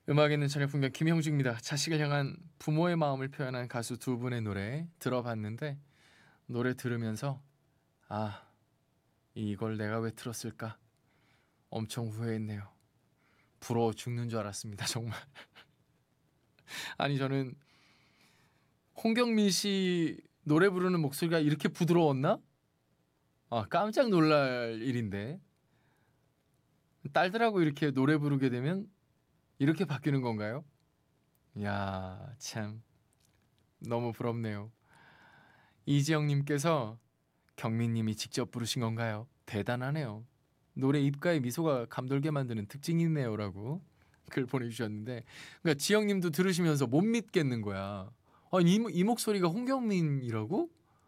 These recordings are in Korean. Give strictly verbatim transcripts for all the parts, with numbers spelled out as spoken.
음악에 있는 저녁 풍경 김형주입니다. 자식을 향한 부모의 마음을 표현한 가수 두 분의 노래 들어봤는데 노래 들으면서 아 이걸 내가 왜 틀었을까 엄청 후회했네요. 부러워 죽는 줄 알았습니다. 정말. 아니 저는 홍경민 씨 노래 부르는 목소리가 이렇게 부드러웠나? 아 깜짝 놀랄 일인데 딸들하고 이렇게 노래 부르게 되면 이렇게 바뀌는 건가요? 이야 참 너무 부럽네요. 이지영님께서 경민님이 직접 부르신 건가요? 대단하네요. 노래 입가에 미소가 감돌게 만드는 특징이 있네요라고 글 보내주셨는데, 그러니까 지영님도 들으시면서 못 믿겠는 거야. 아니 이, 이 목소리가 홍경민이라고?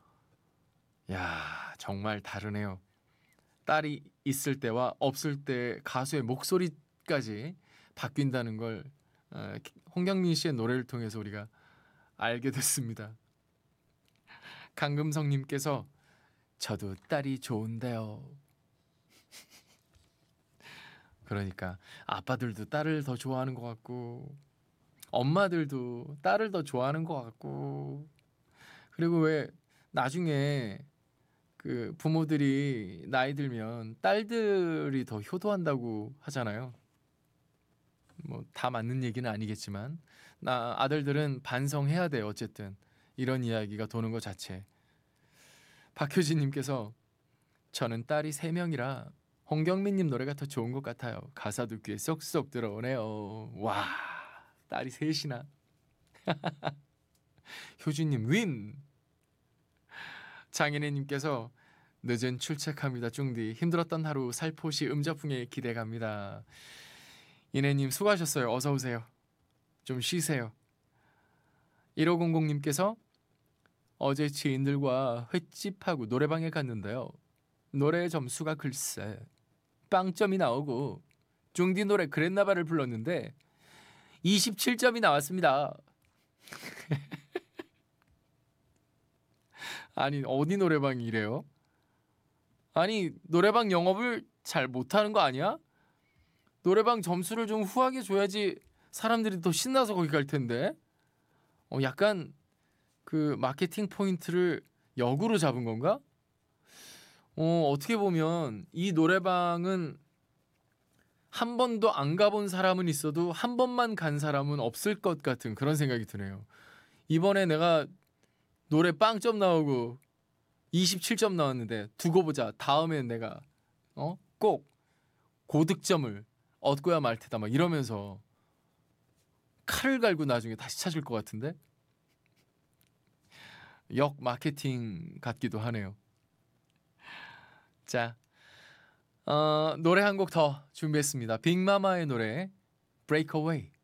야 정말 다르네요. 딸이 있을 때와 없을 때 가수의 목소리까지 바뀐다는 걸 어, 홍경민 씨의 노래를 통해서 우리가 알게 됐습니다. 강금성님께서 저도 딸이 좋은데요. 그러니까 아빠들도 딸을 더 좋아하는 것 같고 엄마들도 딸을 더 좋아하는 것 같고, 그리고 왜 나중에 그 부모들이 나이 들면 딸들이 더 효도한다고 하잖아요. 뭐 다 맞는 얘기는 아니겠지만 나 아들들은 반성해야 돼 어쨌든 이런 이야기가 도는 것 자체. 박효진님께서 저는 딸이 세 명이라 홍경민님 노래가 더 좋은 것 같아요. 가사도 귀에 쏙쏙 들어오네요. 와 딸이 셋이나. 효진님 윈. 장인애님께서 늦은 출첵합니다. 쫑디 힘들었던 하루 살포시 음자풍에 기대갑니다. 이내님 수고하셨어요. 어서 오세요. 좀 쉬세요. 일오공공님께서 어제 지인들과 횟집하고 노래방에 갔는데요. 노래 점수가 글쎄 빵점이 나오고 쫑디 노래 그랬나봐를 불렀는데 이십칠 점이 나왔습니다. 아니 어디 노래방이 이래요? 아니 노래방 영업을 잘 못하는 거 아니야? 노래방 점수를 좀 후하게 줘야지 사람들이 더 신나서 거기 갈 텐데. 어, 약간 그 마케팅 포인트를 역으로 잡은 건가? 어, 어떻게 보면 이 노래방은 한 번도 안 가본 사람은 있어도 한 번만 간 사람은 없을 것 같은 그런 생각이 드네요. 이번에 내가 노래 빵점 나오고 이십칠 점 나왔는데 두고 보자. 다음엔 내가 어? 꼭 고득점을 얻고야 말 테다 막 이러면서 칼을 갈고 나중에 다시 찾을 것 같은데 역 마케팅 같기도 하네요. 자, 어, 노래 한 곡 더 준비했습니다. 빅마마의 노래 Breakaway.